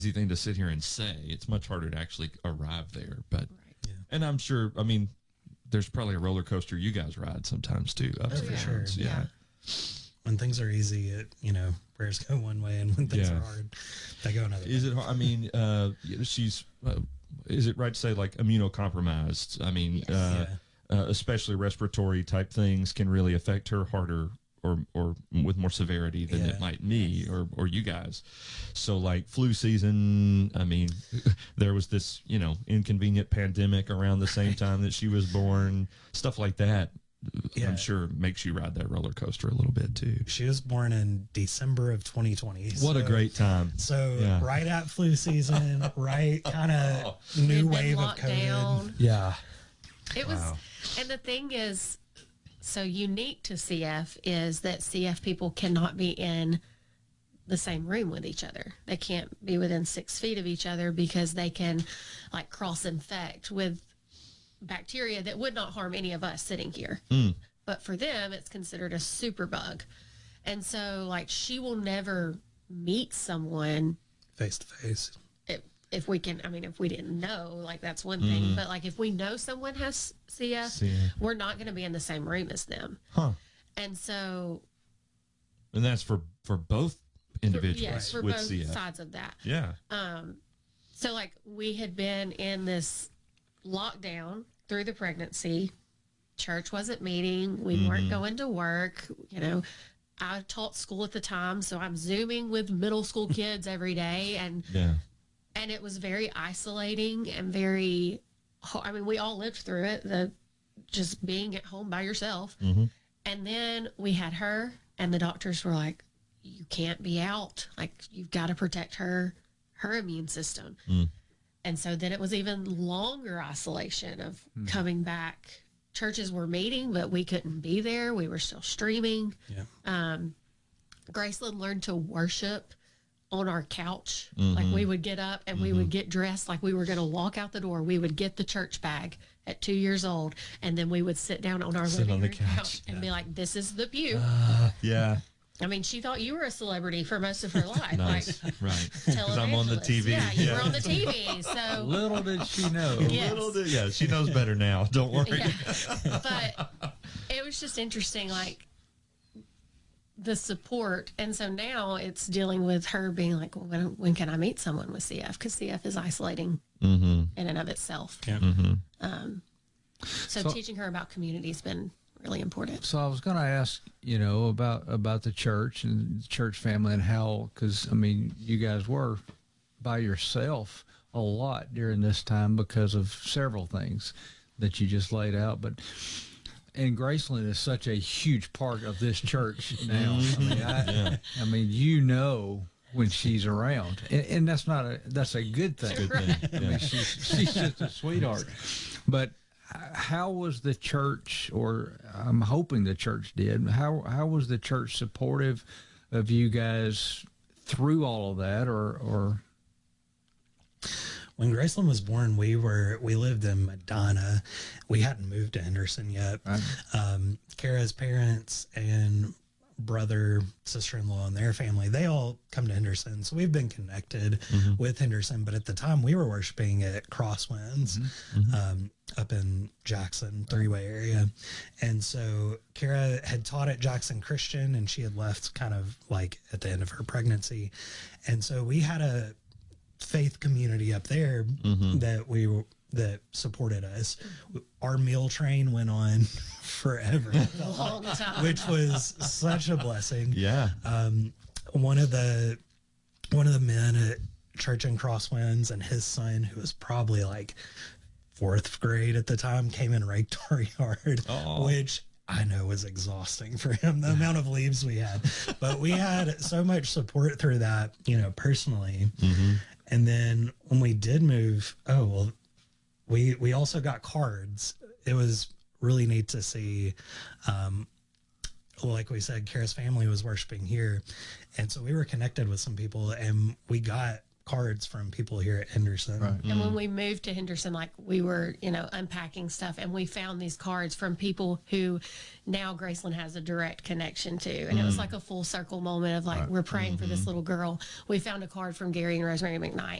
easy thing to sit here and say. It's much harder to actually arrive there. But Yeah. and I'm sure, I mean, there's probably a roller coaster you guys ride sometimes too. Ups and for sure. downs. Yeah. When things are easy, prayers go one way, and when things are hard, they go another way. Is it? I mean, she's. Is it right to say like immunocompromised? I mean, especially respiratory type things can really affect her harder or with more severity than it might me or you guys. So like flu season, I mean, there was this, inconvenient pandemic around the same time that she was born, stuff like that. I'm sure makes you ride that roller coaster a little bit too. She was born in December of 2020. What a great time. So right at flu season, right kind of new wave of COVID. Down. Yeah. It was, and the thing is, so unique to CF is that CF people cannot be in the same room with each other. They can't be within 6 feet of each other because they can like cross-infect with bacteria that would not harm any of us sitting here. But for them, it's considered a super bug. And so like she will never meet someone face to face. If we can, I mean, if we didn't know, like that's one thing, but like if we know someone has CF, we're not going to be in the same room as them. And so, and that's for both individuals for with both CF. sides of that. Yeah. So like we had been in this lockdown through the pregnancy. Church wasn't meeting. We weren't going to work. I taught school at the time, so I'm Zooming with middle school kids every day, and it was very isolating and very. I mean, we all lived through it. Just being at home by yourself, and then we had her, and the doctors were like, "You can't be out. Like you've got to protect her immune system." And so then it was even longer isolation of coming back. Churches were meeting, but we couldn't be there. We were still streaming. Graceland learned to worship on our couch. Like we would get up and we would get dressed like we were going to walk out the door. We would get the church bag at 2 years old, and then we would sit down on our living room couch and be like, "This is the pew." I mean, she thought you were a celebrity for most of her life. Nice. Like, Right. Because I'm on the TV. Yeah, you were on the TV. So little did she know. Yes. She knows better now. Don't worry. Yeah. But it was just interesting, like the support. And so now it's dealing with her being like, well, when can I meet someone with CF? Because CF is isolating in and of itself. So teaching her about community has been really important. So I was going to ask, about the church and the church family and how, because, I mean, you guys were by yourself a lot during this time because of several things that you just laid out. And Graceland is such a huge part of this church now. I mean, when she's around, and that's a good thing. Right. I mean, she's just a sweetheart. But how was the church, or I'm hoping the church did, how was the church supportive of you guys through all of that, or? When Graceland was born, we lived in Madonna. We hadn't moved to Henderson yet. Right. Kara's parents and brother, sister-in-law, and their family, they all come to Henderson. So we've been connected with Henderson. But at the time, we were worshiping at Crosswinds up in Jackson, three-way area. And so Kara had taught at Jackson Christian, and she had left kind of like at the end of her pregnancy. And so we had a faith community up there that supported us. Our meal train went on forever, Long time. which was such a blessing. Yeah. One of the men at church in Crosswinds and his son, who was probably like 4th grade at the time, came and raked our yard, which I know was exhausting for him, the amount of leaves we had. But we had so much support through that, personally. And then when we did move, we also got cards. It was really neat to see. Like we said, Kara's family was worshiping here. And so we were connected with some people, and we got cards from people here at Henderson. Right. And when we moved to Henderson, like we were, unpacking stuff, and we found these cards from people who now Graceland has a direct connection to. And it was like a full circle moment of like, we're praying for this little girl. We found a card from Gary and Rosemary McKnight.